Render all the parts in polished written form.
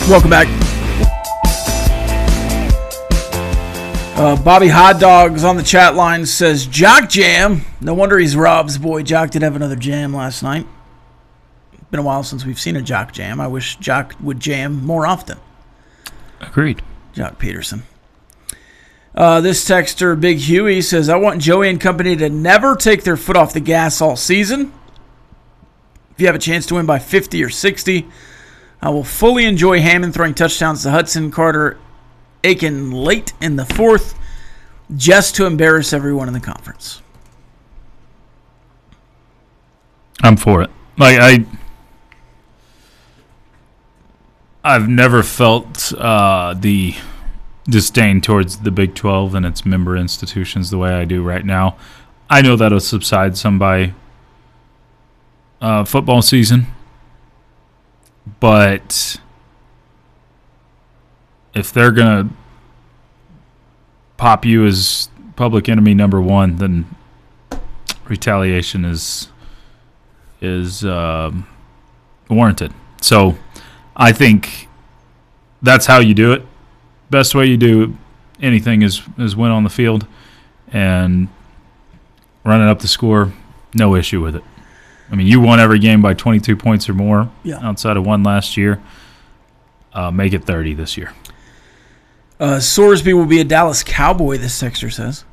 Welcome back. Bobby Hot Dogs on the chat line says, Jock Jam. No wonder he's Rob's boy. Jock did have another jam last night. Been a while since we've seen a Jock Jam. I wish Jock would jam more often. Agreed. Jock Peterson. This texter, Big Huey, says, I want Joey and company to never take their foot off the gas all season. If you have a chance to win by 50 or 60, I will fully enjoy Hammond throwing touchdowns to Hudson, Carter, Aiken late in the fourth, just to embarrass everyone in the conference. I'm for it. I've never felt the disdain towards the Big 12 and its member institutions the way I do right now. I know that'll subside some by football season, but if they're going to pop you as public enemy number one, then retaliation is warranted. So I think that's how you do it. Best way you do anything is win on the field and running up the score, no issue with it. I mean, you won every game by 22 points or more outside of one last year. Make it 30 this year. Sorsby will be a Dallas Cowboy, this texter says.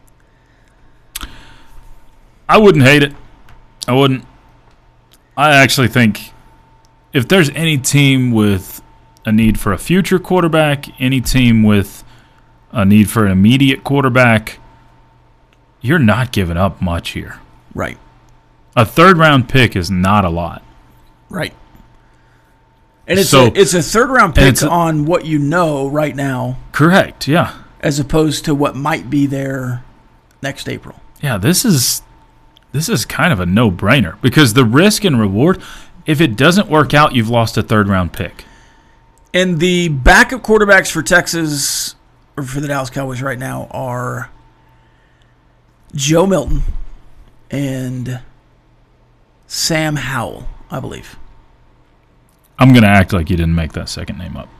I wouldn't hate it. I wouldn't. I actually think if there's any team with a need for a future quarterback, any team with a need for an immediate quarterback, you're not giving up much here. Right. A third-round pick is not a lot. Right. And it's a third-round pick on what you know right now. Correct, yeah. As opposed to what might be there next April. Yeah, this is kind of a no-brainer because the risk and reward, if it doesn't work out, you've lost a third-round pick. And the backup quarterbacks for Texas, or for the Dallas Cowboys right now, are Joe Milton and Sam Howell, I believe. I'm going to act like you didn't make that second name up.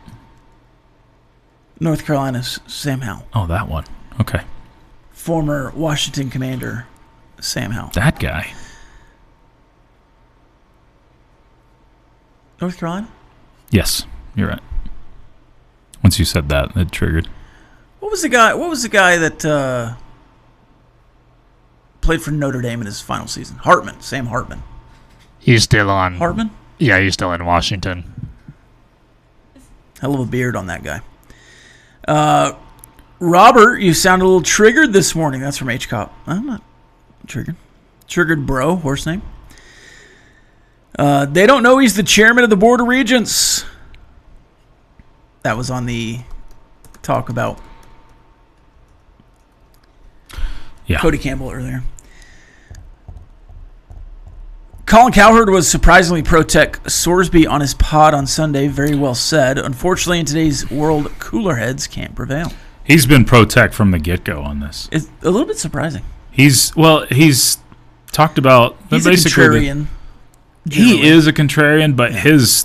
North Carolina's Sam Howell. Oh, that one. Okay. Former Washington Commander Sam Howell. That guy. North Carolina? Yes, you're right. Once you said that, it triggered. What was the guy that played for Notre Dame in his final season? Hartman. Sam Hartman. He's still on. Hartman? Yeah, he's still in Washington. Hell of a beard on that guy. Robert, you sound a little triggered this morning. That's from H-Cop. I'm not triggered. Triggered bro, horse name. They don't know he's the chairman of the Board of Regents. That was on the talk about Cody Campbell earlier. Colin Cowherd was surprisingly pro-tech Sorsby on his pod on Sunday. Very well said. Unfortunately, in today's world, cooler heads can't prevail. He's been pro-tech from the get-go on this. It's a little bit surprising. He's talked about... He's basically a contrarian. He is a contrarian, but his